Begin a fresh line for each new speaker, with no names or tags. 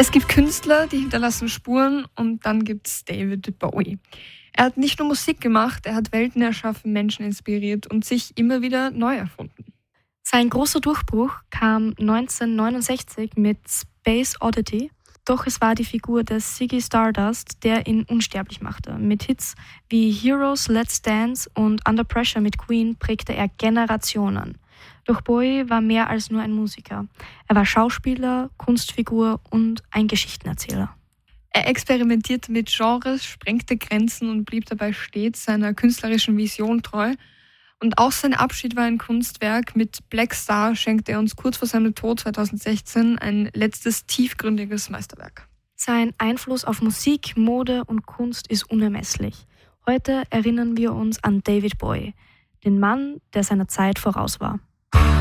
Es gibt Künstler, die hinterlassen Spuren und dann gibt's David Bowie. Er hat nicht nur Musik gemacht, er hat Welten erschaffen, Menschen inspiriert und sich immer wieder neu erfunden.
Sein großer Durchbruch kam 1969 mit Space Oddity, doch es war die Figur des Ziggy Stardust, der ihn unsterblich machte. Mit Hits wie Heroes, Let's Dance und Under Pressure mit Queen prägte er Generationen. Doch Bowie war mehr als nur ein Musiker. Er war Schauspieler, Kunstfigur und ein Geschichtenerzähler.
Er experimentierte mit Genres, sprengte Grenzen und blieb dabei stets seiner künstlerischen Vision treu. Und auch sein Abschied war ein Kunstwerk. Mit Black Star schenkte er uns kurz vor seinem Tod 2016 ein letztes tiefgründiges Meisterwerk.
Sein Einfluss auf Musik, Mode und Kunst ist unermesslich. Heute erinnern wir uns an David Bowie, den Mann, der seiner Zeit voraus war.